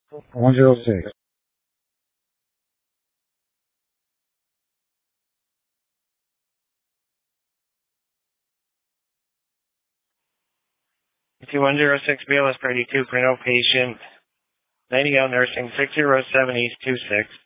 106. T106 BLS 32, Prino patient, Nightingale Nursing, 607 East 26.